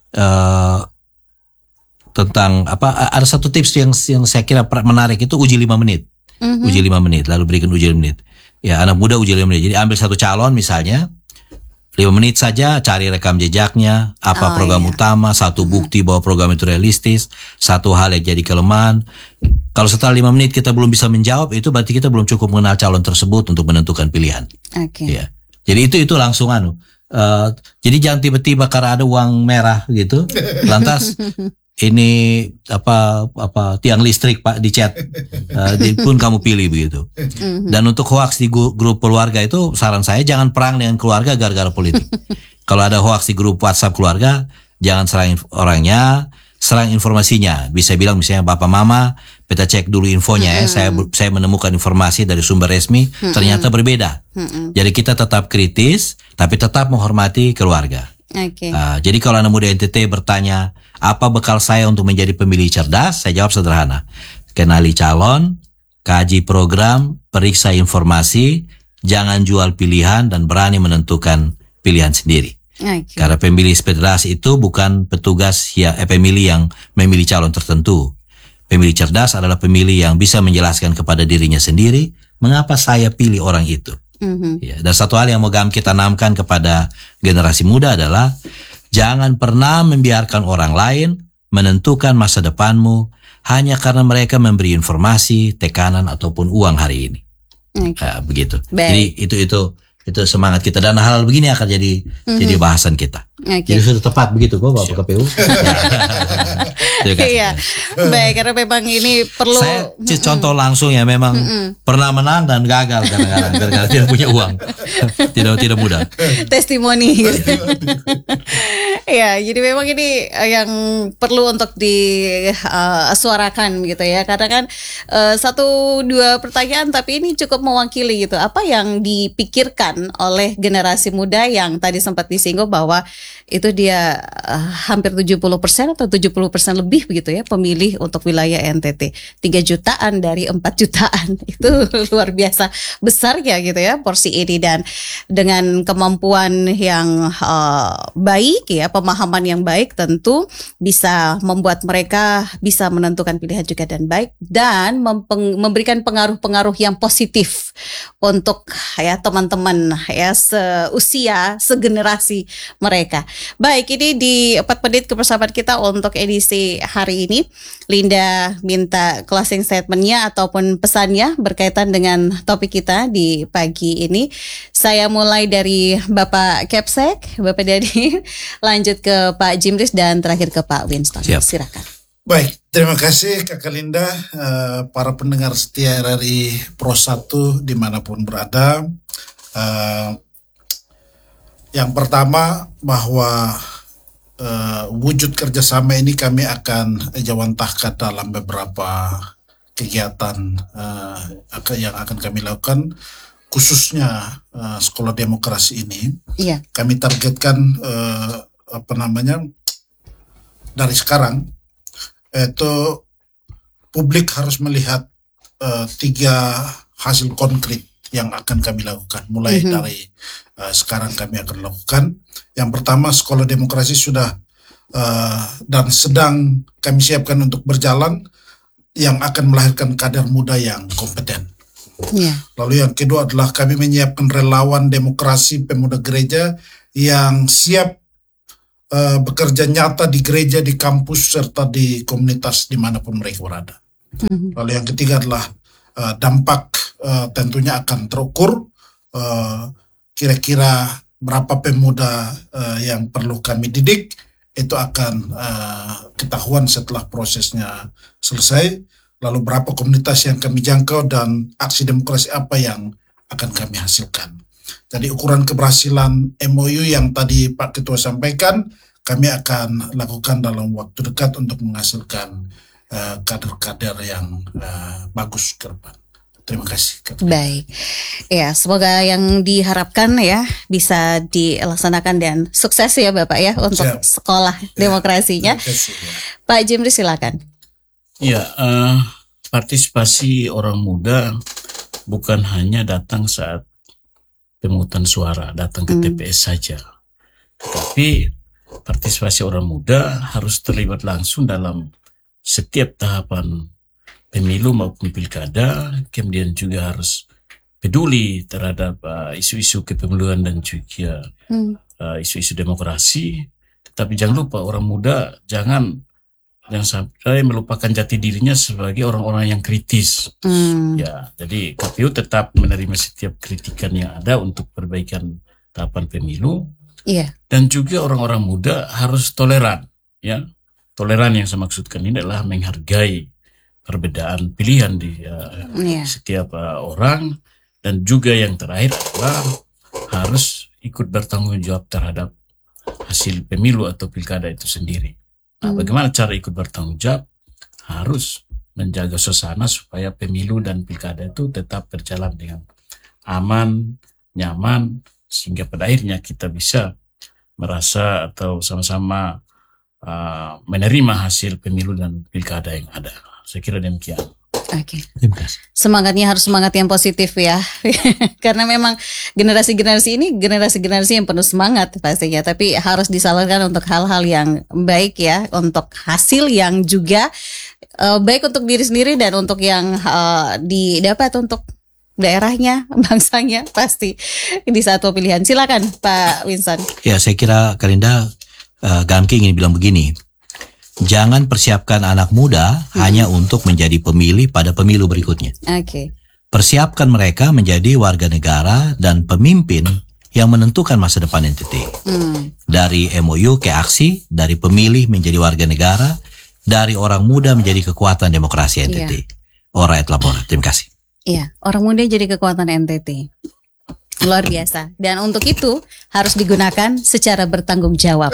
Speaker 1: tentang ada satu tips yang saya kira menarik, itu uji 5 menit. Uji 5 menit, lalu berikan uji 5 menit. Ya, anak muda uji 5 menit. Jadi ambil satu calon misalnya, 5 menit saja, cari rekam jejaknya, apa program utama, satu bukti bahwa program itu realistis, satu hal yang jadi kelemahan. Kalau setelah 5 menit kita belum bisa menjawab, itu berarti kita belum cukup mengenal calon tersebut untuk menentukan pilihan. Ya. Jadi itu langsung jadi jangan tiba-tiba karena ada uang merah gitu, lantas ini tiang listrik Pak dicat, pun kamu pilih begitu. Dan untuk hoax di grup keluarga itu, saran saya jangan perang dengan keluarga gara-gara politik. Kalau ada hoax di grup WhatsApp keluarga, jangan serang orangnya, serang informasinya. Bisa bilang misalnya Bapak Mama, kita cek dulu infonya ya. Saya menemukan informasi dari sumber resmi, ternyata berbeda. Jadi kita tetap kritis, tapi tetap menghormati keluarga. Jadi kalau anak muda NTT bertanya, apa bekal saya untuk menjadi pemilih cerdas? Saya jawab sederhana. Kenali calon, kaji program, periksa informasi, jangan jual pilihan, dan berani menentukan pilihan sendiri. Karena pemilih cerdas itu bukan petugas pemilih yang memilih calon tertentu. Pemilih cerdas adalah pemilih yang bisa menjelaskan kepada dirinya sendiri mengapa saya pilih orang itu. Ya, dan satu hal yang mau kita tanamkan kepada generasi muda adalah jangan pernah membiarkan orang lain menentukan masa depanmu hanya karena mereka memberi informasi, tekanan ataupun uang hari ini. Begitu. Jadi itu semangat kita, dan hal begini akan jadi bahasan kita. Jadi sudah tepat begitu kok Bapak KPU.
Speaker 2: Iya. Baik, karena memang ini perlu.
Speaker 1: Saya contoh langsung ya, memang pernah menang dan gagal gara-gara tidak punya uang. Tidak mudah.
Speaker 2: Testimoni. Ya, jadi memang ini yang perlu untuk disuarakan gitu ya. Karena kan 1-2 pertanyaan, tapi ini cukup mewakili gitu. Apa yang dipikirkan oleh generasi muda yang tadi sempat disinggung bahwa itu dia hampir 70% atau 70% lebih begitu ya pemilih untuk wilayah NTT. 3 jutaan dari 4 jutaan. Itu luar biasa besar ya gitu ya porsi ini, dan dengan kemampuan yang baik ya, pemahaman yang baik, tentu bisa membuat mereka bisa menentukan pilihan juga dan baik, dan memberikan pengaruh-pengaruh yang positif untuk ya teman-teman ya seusia, segenerasi mereka. Baik, ini di 4 menit kebersamaan kita untuk edisi hari ini. Linda minta closing statement-nya ataupun pesannya berkaitan dengan topik kita di pagi ini. Saya mulai dari Bapak Kepsek, Bapak Dadi, lanjut ke Pak Jimris, dan terakhir ke Pak Winston. Silakan.
Speaker 4: Baik, terima kasih Kakak Linda, para pendengar setia RRI Pro 1 dimanapun berada. Yang pertama, bahwa wujud kerjasama ini kami akan jawantahkan dalam beberapa kegiatan yang akan kami lakukan, khususnya Sekolah Demokrasi ini. Kami targetkan dari sekarang, itu publik harus melihat 3 hasil konkret yang akan kami lakukan. Mulai dari sekarang kami akan lakukan. Yang pertama, Sekolah Demokrasi sudah dan sedang kami siapkan untuk berjalan, yang akan melahirkan kader muda yang kompeten. Lalu yang kedua adalah kami menyiapkan relawan demokrasi pemuda gereja yang siap bekerja nyata di gereja, di kampus, serta di komunitas dimanapun mereka berada. Lalu yang ketiga adalah dampak tentunya akan terukur, kira-kira berapa pemuda yang perlu kami didik, itu akan ketahuan setelah prosesnya selesai. Lalu berapa komunitas yang kami jangkau dan aksi demokrasi apa yang akan kami hasilkan. Jadi ukuran keberhasilan MOU yang tadi Pak Ketua sampaikan, kami akan lakukan dalam waktu dekat untuk menghasilkan kader-kader yang bagus ke depan. Terima kasih.
Speaker 2: Baik, ya semoga yang diharapkan ya bisa dilaksanakan dan sukses ya Bapak ya untuk sekolah demokrasinya. Pak Jimri silakan.
Speaker 3: Ya, partisipasi orang muda bukan hanya datang saat pemungutan suara, datang ke TPS saja, tapi partisipasi orang muda harus terlibat langsung dalam setiap tahapan pemilu maupun pilkada, kemudian juga harus peduli terhadap isu-isu kepemiluan dan juga isu-isu demokrasi. Tetapi jangan lupa orang muda jangan sampai melupakan jati dirinya sebagai orang-orang yang kritis. Ya, jadi KPU tetap menerima setiap kritikan yang ada untuk perbaikan tahapan pemilu. Dan juga orang-orang muda harus toleran. Ya, toleran yang saya maksudkan ini adalah menghargai perbedaan pilihan di setiap orang, dan juga yang terakhir adalah harus ikut bertanggung jawab terhadap hasil pemilu atau pilkada itu sendiri. Nah, bagaimana cara ikut bertanggung jawab? Harus menjaga suasana supaya pemilu dan pilkada itu tetap berjalan dengan aman, nyaman, sehingga pada akhirnya kita bisa merasa atau sama-sama menerima hasil pemilu dan pilkada yang ada. Saya kira demikian.
Speaker 2: Oke. Semangatnya harus semangat yang positif ya. Karena memang generasi-generasi ini generasi-generasi yang penuh semangat pastinya, tapi harus disalurkan untuk hal-hal yang baik ya, untuk hasil yang juga baik untuk diri sendiri dan untuk yang didapat untuk daerahnya, bangsanya pasti di satu pilihan. Silakan Pak Winston.
Speaker 1: Ya, saya kira Karinda Gamki ingin bilang begini. Jangan persiapkan anak muda hanya untuk menjadi pemilih pada pemilu berikutnya. Persiapkan mereka menjadi warga negara dan pemimpin yang menentukan masa depan NTT. Dari MOU ke aksi, dari pemilih menjadi warga negara, dari orang muda menjadi kekuatan demokrasi NTT. Alright, laporan. Terima kasih.
Speaker 2: Iya, orang muda jadi kekuatan NTT. Luar biasa. Dan untuk itu harus digunakan secara bertanggung jawab.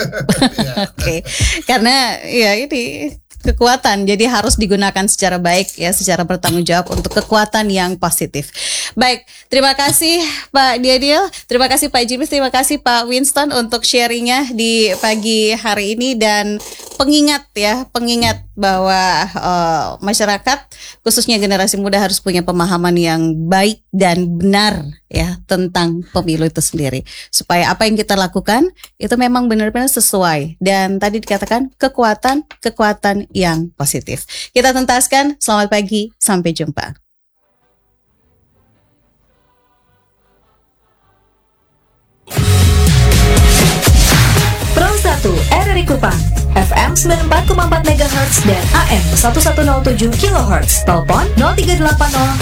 Speaker 2: Karena ya ini kekuatan, jadi harus digunakan secara baik ya, secara bertanggung jawab untuk kekuatan yang positif. Baik, terima kasih Pak Diadil, terima kasih Pak Jimmy, terima kasih Pak Winston untuk sharingnya di pagi hari ini, dan pengingat bahwa masyarakat khususnya generasi muda harus punya pemahaman yang baik dan benar ya tentang pemilu itu sendiri, supaya apa yang kita lakukan itu memang benar-benar sesuai, dan tadi dikatakan kekuatan yang positif. Kita tuntaskan. Selamat pagi, sampai jumpa.
Speaker 5: Pro 1 RRI Kupang, FM 94,4 MHz dan AM 1107 kHz. Telepon 0380